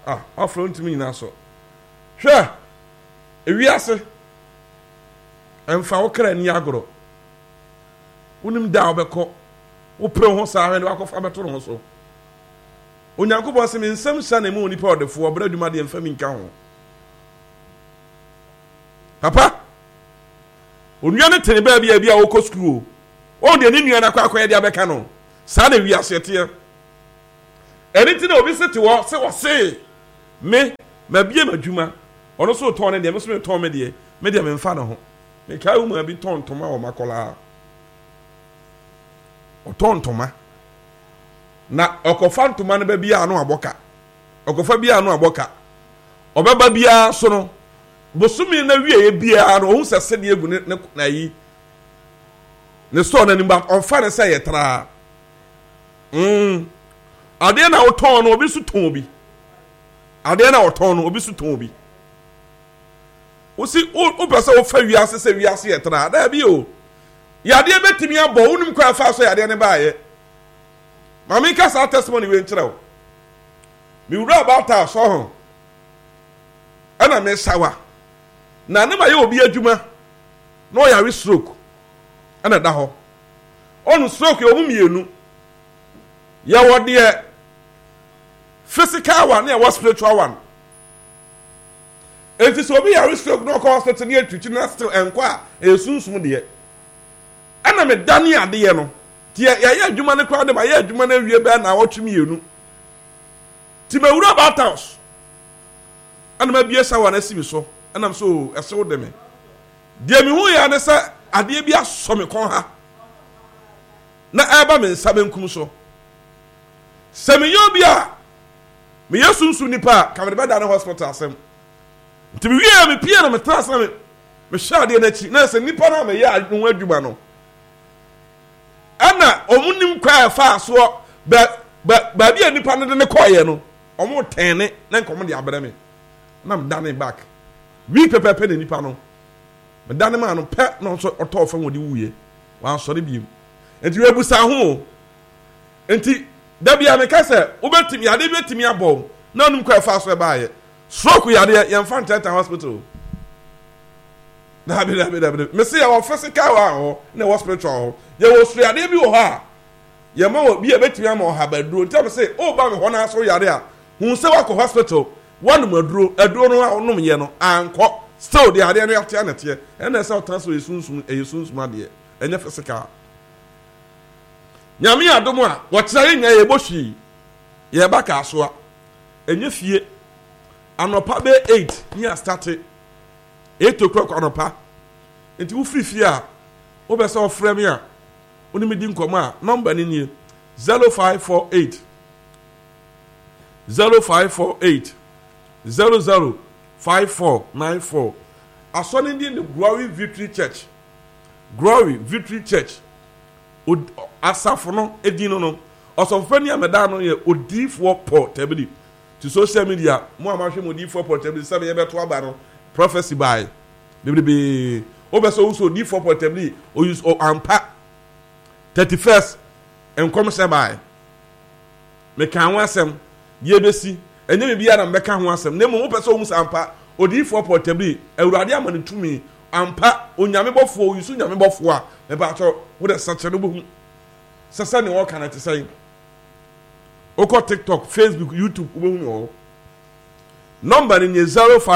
afro ntimi nyina so hwɛ ewiase emfa wo kra ni agoro wonim da obekɔ wo pre ho saa hwɛ ne wakɔfa beto no so onyankopɔn se me nsɛm hya na mu onipa ɔdefo ɔbra adwuma de mfa mi nka ho papa onua ne tene ba bia wo kɔ school o de ne nua na akɔ de abɛka no saa na wiase te ɛni ti na obi se te wo se wo se me ma bia madwuma ɔno so tɔn ne de me so me tɔn me de me mfa no ho me kai uma bi tɔn toma wo makola o tɔn toma na ɔkɔfa ntoma no ba bia no abɔka ɔkɔfa bia no abɔka ɔbɛba bia so no bosumi na wie bia no ohun sɛ de egu ne na yi ne store na nimba ɔfa ne sɛ yɛ tra ade na wotɔn no obi so tɔn bi ade na wotɔn no obi so tɔn bi osi o pɛ sɛ wo fa wiase sɛ wiase yɛ tra da bi o yade betimi abɔ wonim kwa fa so yade ne baayɛ mami ka sa testimony we nkyerɛw mi wura bata so ho ana me sawa na ne ma ye obi adwuma na o yare stroke ana da ho onu stroke yo mienu ya wode physical one na ya spiritual one enti so obi yare stroke no ko hospital ne atuchi na still enko a esunsum de ana me dane ade ye no ya adwuma ne kwa de ma ya adwuma na wie ba na wotwem yenu ti ma wura about house ana ma bie sawa na simi so ana so esewo de me de mi hu ya ne sa ade bi aso me kon ha na aba me nsa benkum so se me yo bia me yesunsu nipa ka me be da na hospital asem ti mi wie me pie na me trasa me hwa ade na chi na se nipa na me ya no adwuma no ana omunim kwa fa so ba bia nipa no de ne koye no omo tene na nkomo de abere me na me dane back wi pepepe ne nipa no me dane ma no pe no so oto fa wodi wuye wan sori biem enti we busa ho enti da bia me ka se obetimi ade betimi abom na onum kwa fa so baaye stroke yade ye mfa nteta hospital da be me se ya wo physical wa ho na wo spiritual ho ye wo sri ade bi wo ha ye ma wo bi e betimi ama ha baduro nti am se o ba me ho na so yade a hu se wa ko hospital one aduro no a onom ye no anko still the ade no yate anete e na se o transfer yesunsum ade enye physical nyame adom a wo kyerɛ nya ye bohwi ye ba ka so a enye fie anopa be 8 ni start 8 o'clock anopa enti wo free fie a wo be se ofrɛ me a woni me di nkomo a number ni nie 0548 005494 asoni ndi the Glory Victory Church asafo no edino no osofani ameda no ye odifo portable to social media mo amahwe mo odifo portable sabe ye beto aba no prophecy by bebe obeso uso odifo portable o use o ampa 31st enkom se by me kan wasem ye besi enye me bia na mbeka ho asem na mo pese o musa ampa odifo portable awurade amane tumi ampa onyame bofo yusu nyame bofo a me ba to wo de sache no bohu sasa ne wo kana te sai oko TikTok, Facebook, YouTube wo hu no number ni 05